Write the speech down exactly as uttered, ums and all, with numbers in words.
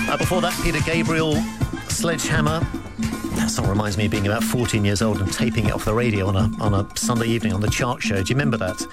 Uh, before that, Peter Gabriel, Sledgehammer. That song reminds me of being about fourteen years old and taping it off the radio on a on a Sunday evening on the chart show. Do you remember that?